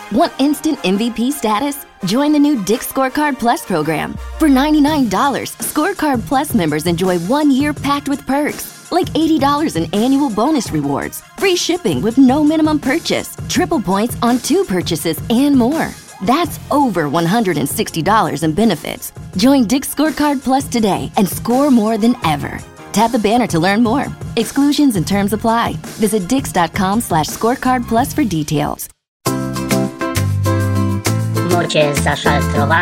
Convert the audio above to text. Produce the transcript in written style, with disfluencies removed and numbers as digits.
Want instant MVP status? Join the new Dick's Scorecard Plus program. For $99, Scorecard Plus members enjoy 1 year packed with perks, like $80 in annual bonus rewards, free shipping with no minimum purchase, triple points on 2 purchases, and more. That's over $160 in benefits. Join Dick's Scorecard Plus today and score more than ever. Tap the banner to learn more. Exclusions and terms apply. Visit dix.com/scorecard plus for details. Noche zaszaltrowana.